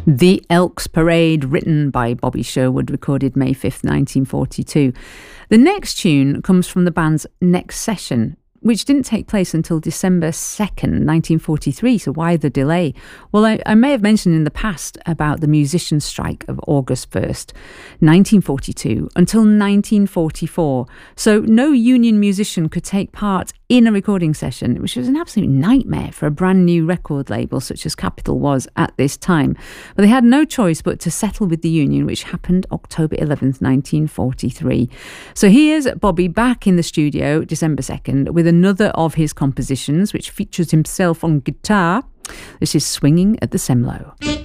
The Elks Parade, written by Bobby Sherwood, recorded May 5th, 1942. The next tune comes from the band's next session, which didn't take place until December 2nd, 1943, so why the delay? Well, I may have mentioned in the past about the musicians' strike of August 1st, 1942, until 1944. So no union musician could take part in a recording session, which was an absolute nightmare for a brand new record label such as Capitol was at this time. But they had no choice but to settle with the union, which happened October 11th, 1943. So here's Bobby back in the studio December 2nd with another of his compositions, which features himself on guitar. This is Swinging at the Semlo.